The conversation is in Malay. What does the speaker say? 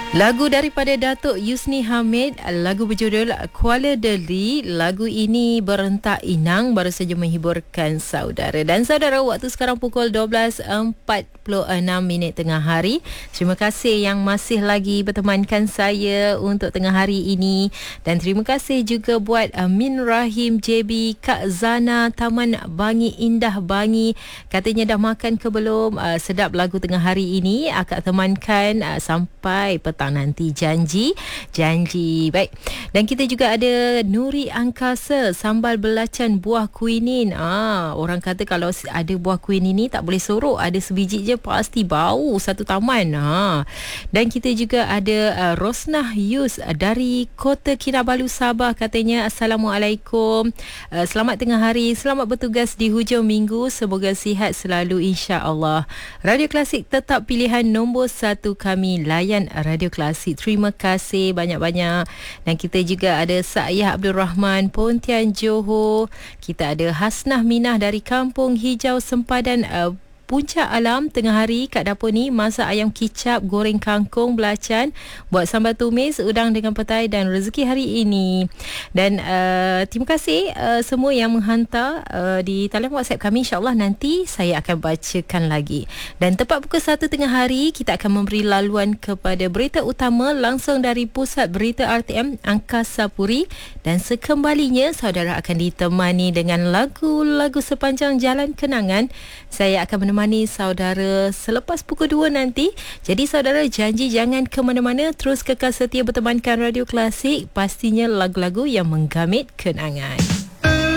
Lagu daripada Datuk Yusni Hamid, lagu berjudul Kuala Deli. Lagu ini berentak inang, baru saja menghiburkan saudara. Dan saudara, waktu sekarang pukul 12.46 tengah hari. Terima kasih yang masih lagi bertemankan saya untuk tengah hari ini. Dan terima kasih juga buat Min Rahim JB, Kak Zana, Taman Bangi Indah Bangi. Katanya dah makan ke belum? Sedap lagu tengah hari ini. Akak temankan sampai petang nanti. Janji. Baik. Dan kita juga ada Nuri Angkasa, sambal belacan buah kuinin. Orang kata kalau ada buah kuinin ni tak boleh sorok. Ada sebiji je pasti bau satu taman. Dan kita juga ada Rosnah Yus dari Kota Kinabalu, Sabah. Katanya Assalamualaikum. Selamat tengah hari. Selamat bertugas di hujung minggu. Semoga sihat selalu, insya-Allah. Radio Klasik tetap pilihan nombor 1 kami. Layan Radio Klasik. Terima kasih banyak-banyak. Dan kita juga ada Sa'yah Abdul Rahman, Pontian, Johor. Kita ada Hasnah Minah dari Kampung Hijau, Sempadan, Puncak Alam. Tengah hari kat dapur ni masak ayam kicap, goreng kangkung belacan, buat sambal tumis, udang dengan petai dan rezeki hari ini. Dan terima kasih semua yang menghantar di talian WhatsApp kami. InsyaAllah nanti saya akan bacakan lagi. Dan tepat pukul 1 tengah hari kita akan memberi laluan kepada berita utama langsung dari Pusat Berita RTM Angkasa Puri. Dan sekembalinya saudara akan ditemani dengan lagu-lagu sepanjang jalan kenangan. Saya akan menemani saudara selepas pukul 2 nanti. Jadi saudara janji jangan ke mana-mana, terus kekal setia bertemankan Radio Klasik. Pastinya lagu-lagu yang menggamit kenangan.